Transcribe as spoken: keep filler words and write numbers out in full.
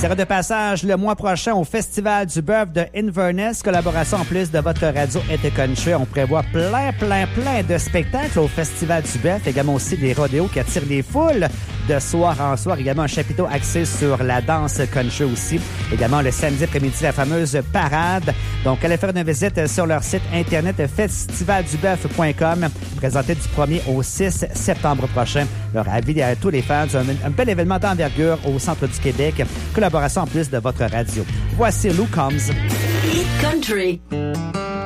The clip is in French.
sera de passage le mois prochain au Festival du Bœuf de Inverness. Collaboration en plus de votre radio Été Country. On prévoit plein, plein, plein de spectacles au Festival du Bœuf. Également aussi des rodéos qui attirent les foules de soir en soir. Également un chapiteau axé sur la danse country aussi. Également le samedi après-midi, la fameuse parade. Donc, allez faire une visite sur leur site internet festival du bœuf point com. Présenté du premier au six septembre prochain. Leur avis à tous les fans. Un, un bel événement d'envergure au centre du Québec. Collaboration en plus de votre radio. Voici Lou Combs. Hit Country.